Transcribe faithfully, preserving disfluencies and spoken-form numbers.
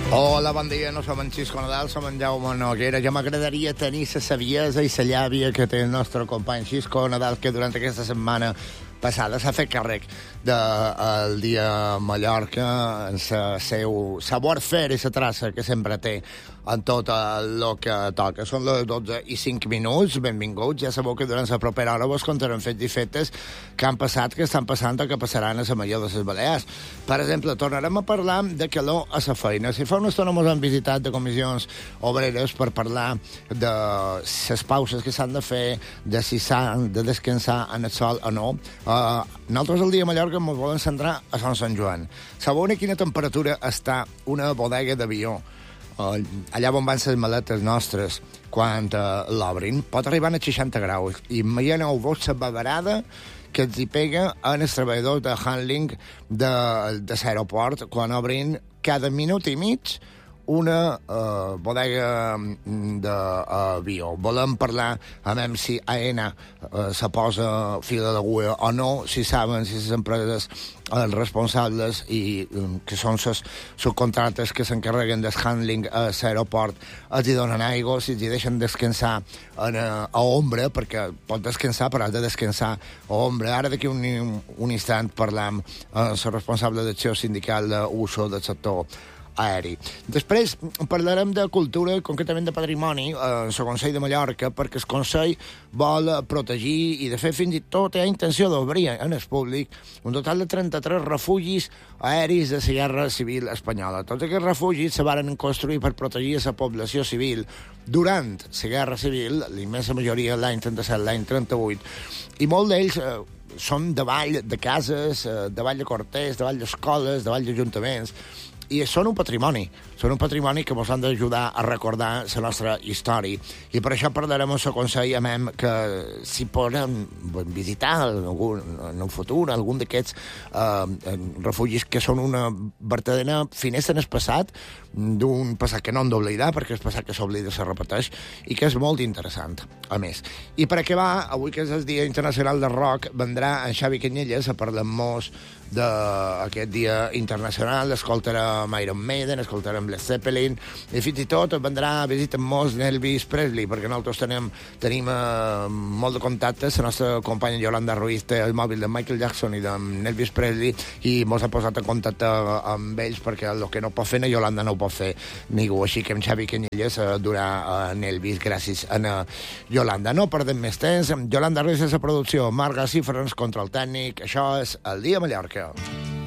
Hola, bon dia, no som en Xisco Nadal, som en Jaume Noguera. Jo m'agradaria tenir la saviesa i la llàvia que té el nostre company Xisco Nadal, que durant aquesta setmana passada s'ha fet càrrec del dia Mallorca, en la seu savoir fer i la traça que sempre té en tot el que toca. Són les dotze i cinc minuts, benvinguts. Ja sabeu que durant la propera hora vos contarem fets i fetes que han passat, que estan passant o que passaran a la major de les Balears. Per exemple, tornarem a parlar de calor a la feina. Si fa una estona ens han visitat de comissions obreres per parlar de les pauses que s'han de fer, de si s'han de descansar en el sol o no. Uh, nosaltres el dia a Mallorca ens volem centrar a Sant Sant Joan. Sabeu a quina temperatura està una bodega d'avió? Uh, allà on van les maletes nostres quan uh, l'obrin, pot arribar a seixanta graus. I imagineu-vos la bavarada que els hi pega en els treballadors de handling de, de l'aeroport quan obrin cada minut i mig una uh, bodega d'avió. Volem parlar a veure si A E N A uh, se posa fila d'agulla o no, si saben si les empreses els responsables i um, que són les subcontrates que s'encarreguen del handling a l'aeroport els hi donen aigua, si els hi deixen descansar en, uh, a ombra, perquè pot descansar però has de descansar a ombra. Ara d'aquí un, un instant parlam amb uh, la responsable d'acció sindical d'Uso del sector aeri. Després parlarem de cultura, concretament de patrimoni, a el Consell de Mallorca, perquè el Consell vol protegir i, de fet, fins i tot hi ha intenció d'obrir en el públic un total de trenta-tres refugis aeris de la Guerra Civil Espanyola. Tots aquests refugis se van construir per protegir la població civil durant la Guerra Civil, la immensa majoria l'any trenta-set, l'any trenta-vuit, i molts d'ells eh, són davall de cases, eh, davall de cortès, davall d'escoles, davall d'ajuntaments, i són un patrimoni, són un patrimoni que ens han d'ajudar a recordar la nostra història. I per això parlarem amb el Consell, amem, que si podem visitar algun, en un futur algun d'aquests eh, refugis que són una vertadera finestra en el passat, d'un passat que no hem d'oblidar, perquè el passat que s'oblida se repeteix, i que és molt interessant, a més. I per acabar, avui que és el Dia Internacional del Rock, vendrà en Xavi Canyelles a parlar-nos d'aquest dia internacional, escoltarem Iron Maiden, escoltarem Led Zeppelin, i fins i tot vendrà a visitar-nos Elvis Presley, perquè nosaltres tenim, tenim eh, molt de contactes. La nostra companya Yolanda Ruiz té el mòbil de Michael Jackson i d'Elvis Presley i mos ha posat en contacte amb ells, perquè el que no pot fer na Yolanda no ho pot fer ningú, així que en Xavi Canyelles eh, durà en Elvis gràcies a Yolanda. No perdem més temps. Yolanda Ruiz és la producció, Marga Cifrans contra el tècnic. Això és El Dia a Mallorca.